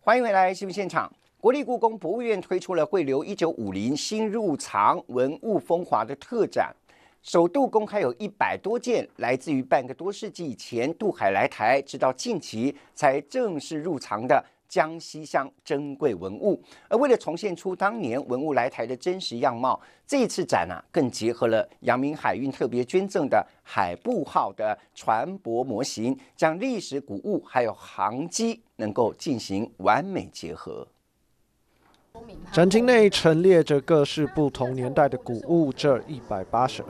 欢迎回来新闻现场。国立故宫博物院推出了汇流1950新入藏文物风华的特展，首度公开有100多件来自于半个多世纪以前渡海来台，直到近期才正式入藏的江西乡珍贵文物。而为了重现出当年文物来台的真实样貌，这一次展更结合了阳明海运特别捐赠的海部号的船舶模型，将历史古物还有航机能够进行完美结合。 展厅内陈列着各式不同年代的古物，这182